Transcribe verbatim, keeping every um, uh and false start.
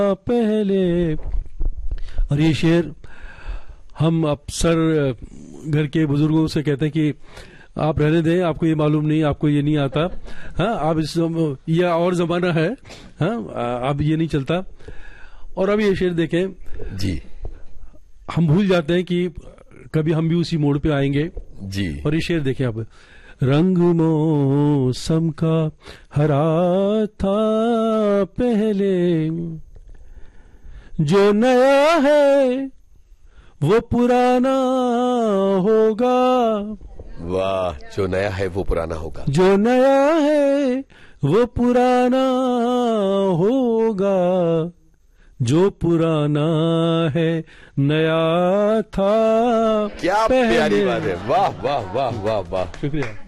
पहले। और ये शेर हम अक्सर घर के बुजुर्गों से कहते हैं कि आप रहने दें, आपको ये मालूम नहीं, आपको ये नहीं आता, हाँ आप इस ये और जमाना है, हाँ अब ये नहीं चलता। और अब ये शेर देखें जी, हम भूल जाते हैं कि कभी हम भी उसी मोड़ पे आएंगे जी। और ये शेर देखें अब, रंग मौसम का हरा था पहले, जो नया है वो पुराना होगा। वाह, जो नया है वो पुराना होगा। जो नया है वो पुराना होगा, जो पुराना है नया था। क्या पहले। प्यारी बात है, वाह वाह वाह वाह वाह। शुक्रिया।